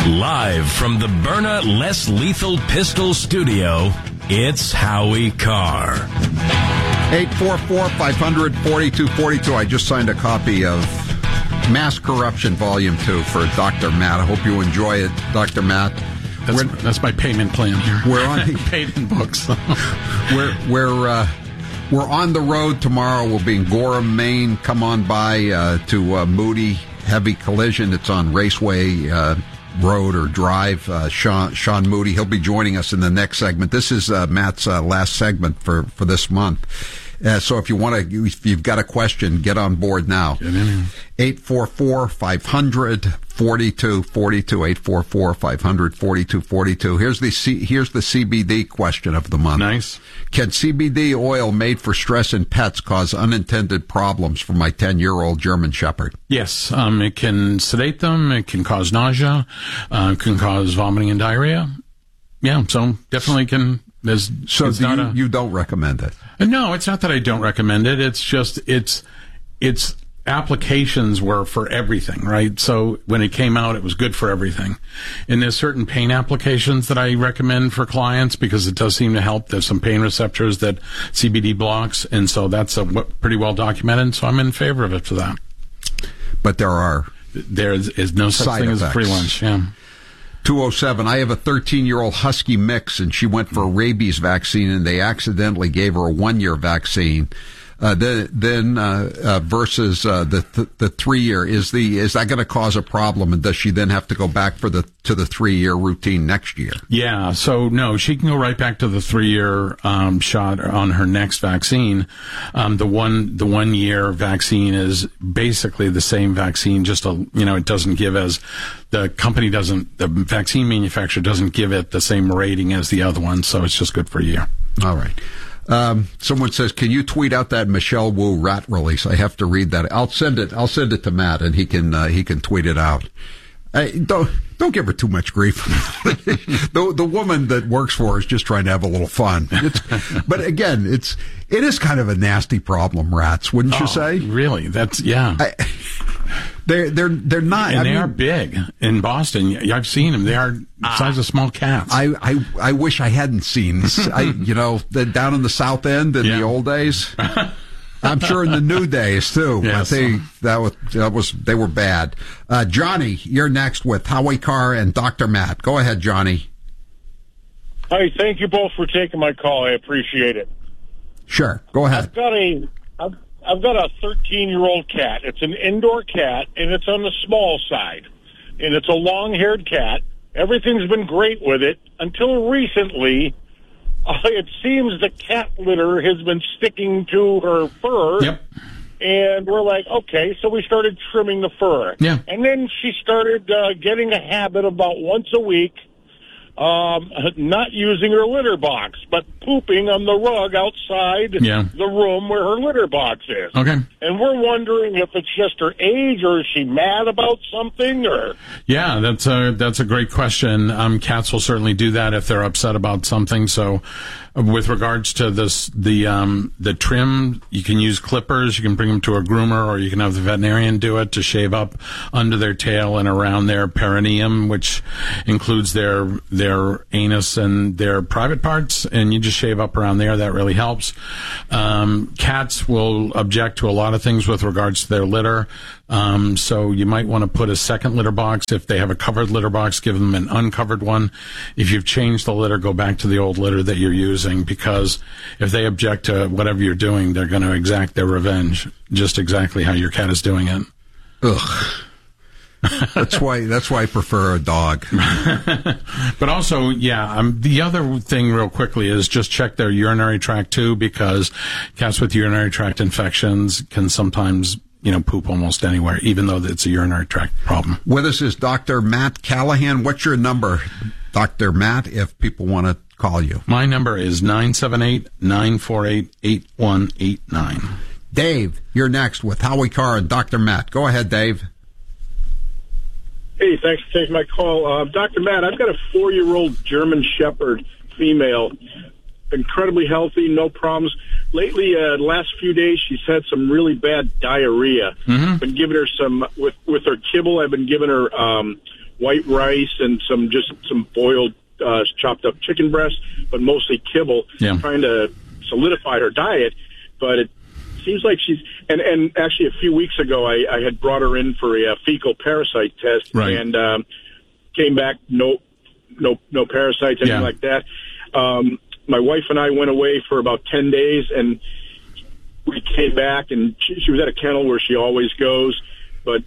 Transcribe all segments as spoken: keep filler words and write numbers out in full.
Live from the Byrna Less Lethal Pistol Studio, it's Howie Carr. eight four four, five hundred, forty-two forty-two. I just signed a copy of Mass Corruption Volume two for Doctor Matt. I hope you enjoy it, Doctor Matt. That's, that's my payment plan here. We're on paid in books. we're we're uh, we're on the road tomorrow. We'll be in Gorham, Maine. Come on by uh, to uh, Moody Heavy Collision. It's on Raceway uh, Road or Drive. Uh, Sean Sean Moody. He'll be joining us in the next segment. This is uh, Matt's uh, last segment for for this month. Uh, so if you want to, if you've got a question, get on board now. eight four four, five hundred, forty-two forty-two. eight four four, five hundred, forty-two forty-two. Here's the C, here's the C B D question of the month. Nice. Can C B D oil made for stress in pets cause unintended problems for my ten-year-old German Shepherd? Yes. Um, it can sedate them. It can cause nausea. Uh, can cause vomiting and diarrhea. Yeah. So definitely can. There's, so it's do not you, a, you don't recommend it? No, it's not that I don't recommend it. It's just, it's, it's applications were for everything, right? So when it came out, it was good for everything. And there's certain pain applications that I recommend for clients because it does seem to help. There's some pain receptors that C B D blocks. And so that's a, pretty well documented. So I'm in favor of it for that. But there are. There is, is no such thing effects. As a free lunch. Yeah. two oh seven, I have a thirteen-year-old husky mix, and she went for a rabies vaccine, and they accidentally gave her a one-year vaccine. Uh, then, then uh, uh, versus uh, the th- the three-year, is the is that going to cause a problem? And does she then have to go back for the to the three-year routine next year? Yeah, so no, she can go right back to the three-year um, shot on her next vaccine. Um, the one the one-year vaccine is basically the same vaccine, just a you know it doesn't give as the company doesn't the vaccine manufacturer doesn't give it the same rating as the other one, so it's just good for a year. All right. Um, someone says, can you tweet out that Michelle Wu rat release? I have to read that. I'll send it. I'll send it to Matt, and he can uh, he can tweet it out. Hey, don't don't give her too much grief. the the woman that works for her is just trying to have a little fun. It's, but again, it's it is kind of a nasty problem. Rats, wouldn't you oh, say? Really? That's yeah. I, They're they're they're not. And I they mean, are big in Boston. I've seen them. They are the size of small cats. I, I, I wish I hadn't seen this. I you know the, down in the South End in yeah. the old days. I'm sure in the new days too. Yes. But they that was that was they were bad. Uh, Johnny, you're next with Howie Carr and Doctor Matt. Go ahead, Johnny. Hi, thank you both for taking my call. I appreciate it. Sure, go ahead. I've got a. I've, I've got a thirteen-year-old cat. It's an indoor cat, and it's on the small side. And it's a long-haired cat. Everything's been great with it until recently. Uh, it seems the cat litter has been sticking to her fur. Yep. And we're like, okay, so we started trimming the fur. Yeah. And then she started uh, getting a habit about once a week, um, not using her litter box, but pooping on the rug outside yeah. the room where her litter box is. Okay. And we're wondering if it's just her age, or is she mad about something, or? Yeah, that's a that's a great question. Um, cats will certainly do that if they're upset about something. So, with regards to this, the um, the trim, you can use clippers. You can bring them to a groomer, or you can have the veterinarian do it to shave up under their tail and around their perineum, which includes their their anus and their private parts. And you just shave up around there. That really helps. Um, cats will object to a lot of things with regards to their litter. Um, so you might want to put a second litter box. If they have a covered litter box, give them an uncovered one. If you've changed the litter, go back to the old litter that you're using, because if they object to whatever you're doing, they're going to exact their revenge, just exactly how your cat is doing it. Ugh. That's why. That's why I prefer a dog. But also, yeah. Um, the other thing, real quickly, is just check their urinary tract too, because cats with urinary tract infections can sometimes, you know, poop almost anywhere, even though it's a urinary tract problem. With us is Doctor Matt Callahan. What's your number, Doctor Matt, if people want to call you? My number is nine seven eight, nine four eight, eight one eight nine. Dave, you're next with Howie Carr and Doctor Matt. Go ahead, Dave. Hey, thanks for taking my call. Uh, Doctor Matt, I've got a four-year-old German Shepherd female, incredibly healthy, no problems. Lately, uh, the last few days, she's had some really bad diarrhea. Mm-hmm. Been giving her some, with, with her kibble, I've been giving her um, white rice and some just some boiled, uh, chopped up chicken breast, but mostly kibble, yeah. trying to solidify her diet. But it seems like she's, and, and actually a few weeks ago, I, I had brought her in for a, a fecal parasite test, right. and um, came back, no, no, no parasites, anything yeah. like that. Um, my wife and I went away for about ten days, and we came back, and she, she was at a kennel where she always goes, but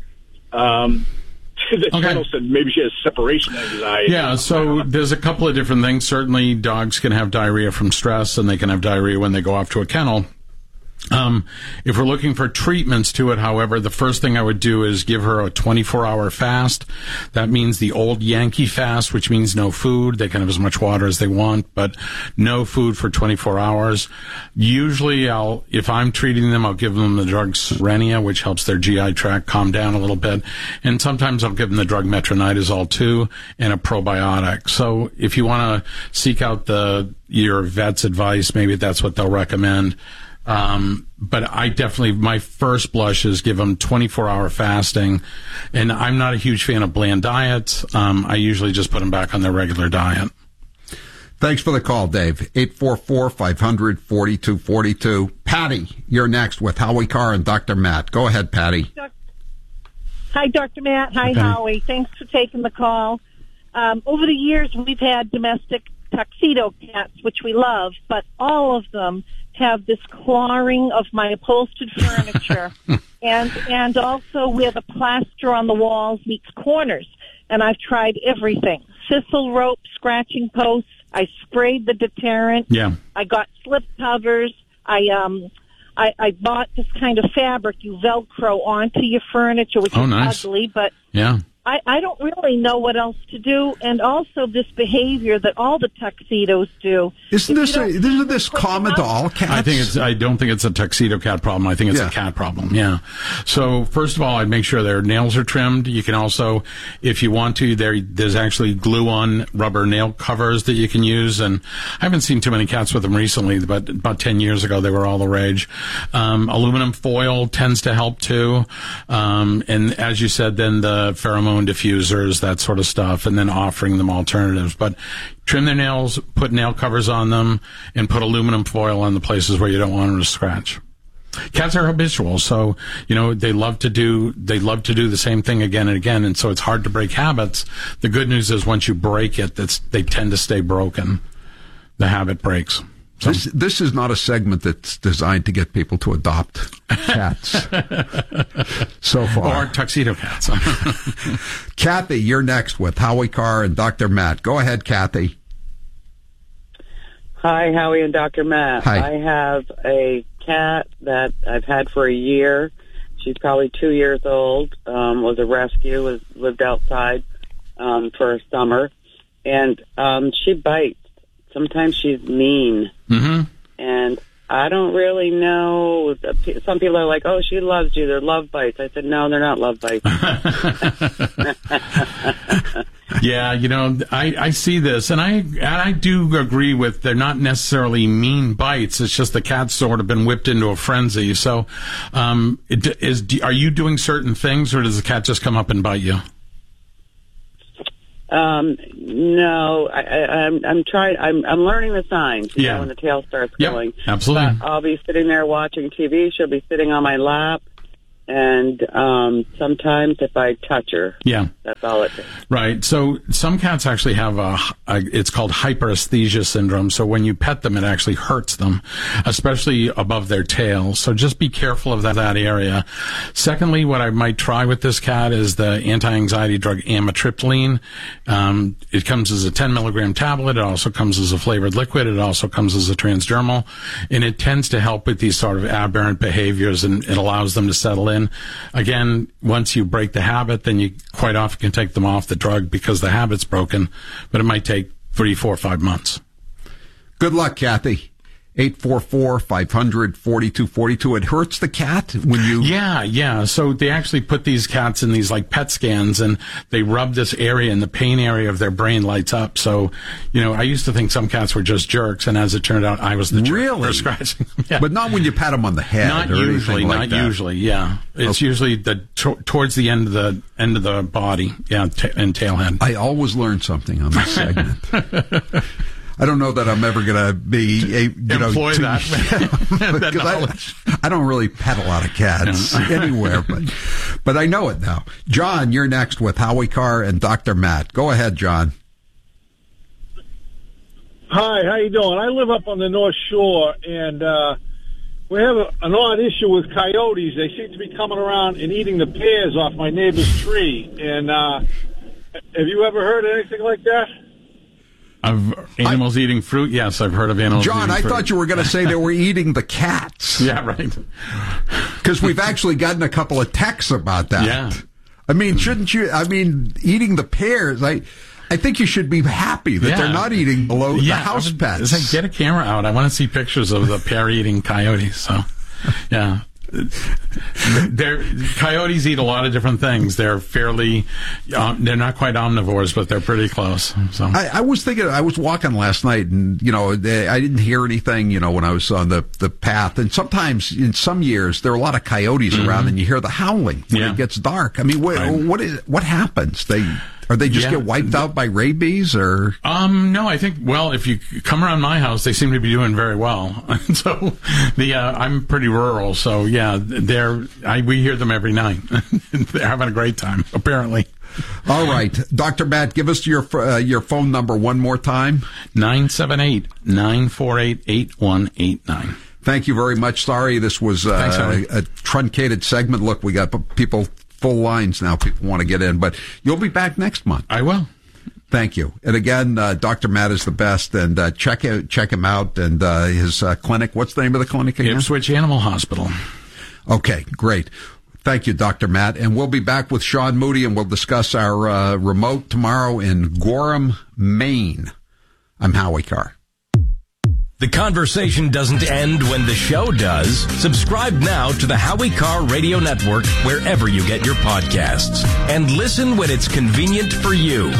um, the okay. kennel said maybe she has separation anxiety. Yeah, so there's a couple of different things. Certainly, dogs can have diarrhea from stress, and they can have diarrhea when they go off to a kennel. Um, if we're looking for treatments to it, however, the first thing I would do is give her a twenty-four hour fast. That means the old Yankee fast, which means no food. They can have as much water as they want, but no food for twenty-four hours. Usually I'll, if I'm treating them, I'll give them the drug Cerenia, which helps their G I tract calm down a little bit. And sometimes I'll give them the drug metronidazole too, and a probiotic. So if you want to seek out the, your vet's advice, maybe that's what they'll recommend. Um, but I definitely, my first blush is give them twenty-four hour fasting. And I'm not a huge fan of bland diets. Um, I usually just put them back on their regular diet. Thanks for the call, Dave. eight four four, five hundred, forty-two forty-two. Patty, you're next with Howie Carr and Doctor Matt. Go ahead, Patty. Hi, Doctor Matt. Hi, okay. Howie. Thanks for taking the call. Um, over the years, we've had domestic tuxedo cats, which we love, but all of them have this clawing of my upholstered furniture, and and also where the plaster on the walls meets corners. And I've tried everything: thistle rope, scratching posts. I sprayed the deterrent. Yeah. I got slip covers. I um, I, I bought this kind of fabric you Velcro onto your furniture, which oh, is nice. ugly, but yeah. I, I don't really know what else to do, and also this behavior that all the tuxedos do. Isn't this a, isn't this common to all cats? I think it's. I don't think it's a tuxedo cat problem. I think it's yeah. a cat problem. Yeah. So first of all, I'd make sure their nails are trimmed. You can also, if you want to, there there's actually glue-on rubber nail covers that you can use. And I haven't seen too many cats with them recently, but about ten years ago they were all the rage. Um, aluminum foil tends to help too. Um, and as you said, then the pheromone diffusers, that sort of stuff, and then offering them alternatives. But trim their nails, put nail covers on them, and put aluminum foil on the places where you don't want them to scratch. Cats are habitual, so you know they love to do they love to do the same thing again and again, and so it's hard to break habits. The good news is once you break it, that's they tend to stay broken. The habit breaks. So. This, this is not a segment that's designed to get people to adopt cats so far. Or tuxedo cats. Kathy, you're next with Howie Carr and Doctor Matt. Go ahead, Kathy. Hi, Howie and Doctor Matt. Hi. I have a cat that I've had for a year. She's probably two years old, um, was a rescue, was lived outside um, for a summer, and um, she bites. Sometimes she's mean, mm-hmm. and I don't really know. Some people are like, oh, she loves you. They're love bites. I said, no, they're not love bites. Yeah, you know, I, I see this, and I and I do agree with they're not necessarily mean bites. It's just the cat's sort of been whipped into a frenzy. So, um, it, is are you doing certain things, or does the cat just come up and bite you? Um, no, I, I, I'm, I'm trying, I'm, I'm learning the signs, you yeah. know, when the tail starts yep, going. Absolutely. But I'll be sitting there watching T V. She'll be sitting on my lap. And um, sometimes if I touch her, yeah, that's all it takes. Right. So some cats actually have a, a, it's called hyperesthesia syndrome. So when you pet them, it actually hurts them, especially above their tail. So just be careful of that, that area. Secondly, what I might try with this cat is the anti-anxiety drug amitriptyline. Um, it comes as a ten milligram tablet. It also comes as a flavored liquid. It also comes as a transdermal. And it tends to help with these sort of aberrant behaviors, and it allows them to settle in. Again, once you break the habit, then you quite often can take them off the drug because the habit's broken, but it might take three, four, five months. Good luck, Kathy. eight four four, five hundred, forty-two forty-two. It hurts the cat when you... Yeah, yeah. So they actually put these cats in these like pet scans, and they rub this area, and the pain area of their brain lights up. So, you know, I used to think some cats were just jerks, and as it turned out, I was the jerk really? for scratching them. Yeah. But not when you pat them on the head. Not or usually, like not that. usually. Yeah, it's Okay. usually the t- towards the end of the end of the body. Yeah, t- and tailhead. I always learn something on this segment. I don't know that I'm ever going to be a, you Employ know, to, that, that because knowledge. I, I don't really pet a lot of cats anywhere, but but I know it now. John, you're next with Howie Carr and Doctor Matt. Go ahead, John. Hi, how you doing? I live up on the North Shore, and uh, we have a, an odd issue with coyotes. They seem to be coming around and eating the pears off my neighbor's tree. And uh, have you ever heard of anything like that? Of animals I, eating fruit? Yes, I've heard of animals John, eating I fruit. thought you were going to say they were eating the cats. Yeah, right. Because we've actually gotten a couple of texts about that. Yeah. I mean, shouldn't you? I mean, eating the pears, I, I think you should be happy that yeah. they're not eating below yeah, the house would, pets. It's like, get a camera out. I want to see pictures of the pear-eating coyotes. So, yeah. They're, coyotes eat a lot of different things. They're fairly, um, they're not quite omnivores, but they're pretty close. So I, I was thinking, I was walking last night, and you know, they, I didn't hear anything. You know, when I was on the, the path, and sometimes in some years there are a lot of coyotes mm-hmm. around, and you hear the howling when yeah. it gets dark. I mean, what right. what is what happens? They Or they just yeah. get wiped out by rabies, or? Um, no, I think, well, if you come around my house, they seem to be doing very well. so, the, uh, I'm pretty rural, so yeah, they're, I, we hear them every night. They're having a great time, apparently. All right. Doctor Matt, give us your, uh, your phone number one more time. nine seven eight, nine four eight, eight one eight nine. Thank you very much. Sorry, this was uh, Thanks, a, a truncated segment. Look, we got people, full lines now. People want to get in, but you'll be back next month. I will. Thank you. And again, uh, Doctor Matt is the best, and uh, check out, check him out and uh, his uh, clinic. What's the name of the clinic again? Ipswich Animal Hospital. Okay, great. Thank you, Doctor Matt. And we'll be back with Sean Moody, and we'll discuss our uh, remote tomorrow in Gorham, Maine. I'm Howie Carr. The conversation doesn't end when the show does. Subscribe now to the Howie Carr Radio Network wherever you get your podcasts. And listen when it's convenient for you.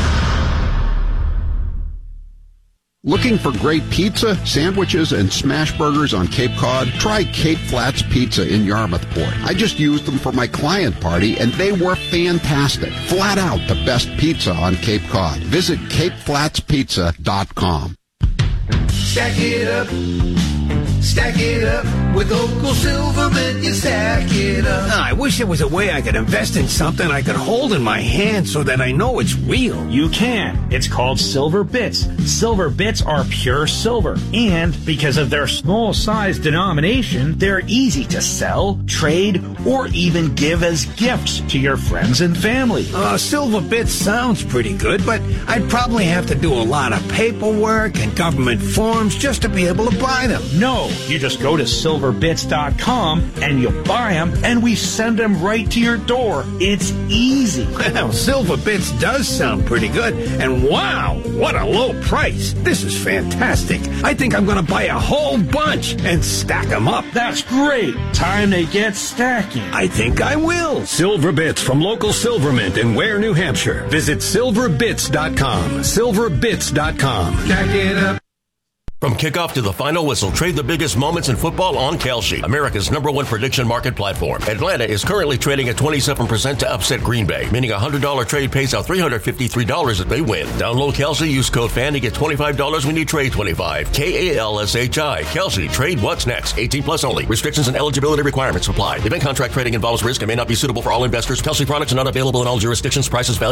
Looking for great pizza, sandwiches, and smash burgers on Cape Cod? Try Cape Flats Pizza in Yarmouthport. I just used them for my client party, and they were fantastic. Flat out the best pizza on Cape Cod. Visit cape flats pizza dot com. Stack it up, stack it up, with Uncle Silverman, you stack it up. I wish there was a way I could invest in something I could hold in my hand so that I know it's real. You can. It's called Silver Bits. Silver Bits are pure silver, and because of their small size denomination, they're easy to sell, trade, or even give as gifts to your friends and family. Uh, Silver Bits sounds pretty good, but I'd probably have to do a lot of paperwork and government forms just to be able to buy them. No, you just go to silver bits dot com and you buy them, and we send them right to your door. It's easy. Well, Silver Bits does sound pretty good, and wow, what a low price. This is fantastic. I think I'm going to buy a whole bunch and stack them up. That's great. Time they get stacking. I think I will. Silver Bits from local Silvermint in Ware, New Hampshire. Visit silver bits dot com. silver bits dot com. Stack it up. From kickoff to the final whistle, trade the biggest moments in football on Kalshi, America's number one prediction market platform. Atlanta is currently trading at twenty-seven percent to upset Green Bay, meaning a one hundred dollars trade pays out three hundred fifty-three dollars if they win. Download Kalshi, use code FAN to get twenty-five dollars when you trade twenty-five. K A L S H I. Kalshi, trade what's next. eighteen plus only. Restrictions and eligibility requirements apply. Event contract trading involves risk and may not be suitable for all investors. Kalshi products are not available in all jurisdictions. Prices, values,